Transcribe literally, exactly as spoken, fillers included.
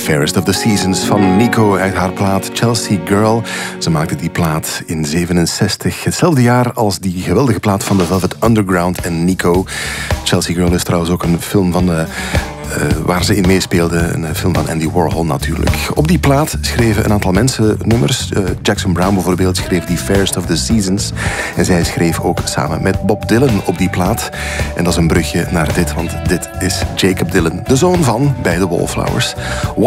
Fairest of the Seasons van Nico uit haar plaat Chelsea Girl. Ze maakte die plaat in zevenenzestig, hetzelfde jaar als die geweldige plaat van The Velvet Underground en Nico. Chelsea Girl is trouwens ook een film van de... Uh, waar ze in meespeelde, een film van Andy Warhol natuurlijk. Op die plaat schreven een aantal mensen nummers. Uh, Jackson Browne bijvoorbeeld schreef die Fairest of the Seasons. En zij schreef ook samen met Bob Dylan op die plaat. En dat is een brugje naar dit, want dit is Jacob Dylan, de zoon van bij de Wallflowers.